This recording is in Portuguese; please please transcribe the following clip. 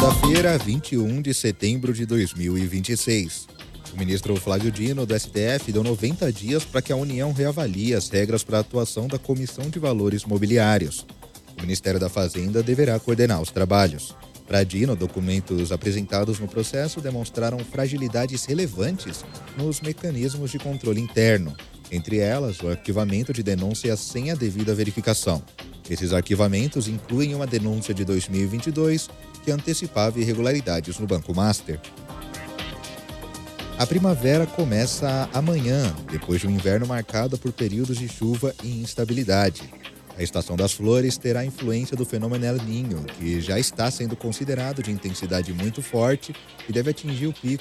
Quarta-feira, 21 de setembro de 2026. O ministro Flávio Dino, do STF, deu 90 dias para que a União reavalie as regras para a atuação da Comissão de Valores Mobiliários. O Ministério da Fazenda deverá coordenar os trabalhos. Para Dino, documentos apresentados no processo demonstraram fragilidades relevantes nos mecanismos de controle interno, entre elas o arquivamento de denúncias sem a devida verificação. Esses arquivamentos incluem uma denúncia de 2022 que antecipava irregularidades no Banco Master. A primavera começa amanhã, depois de um inverno marcado por períodos de chuva e instabilidade. A estação das flores terá influência do fenômeno El Niño, que já está sendo considerado de intensidade muito forte e deve atingir o pico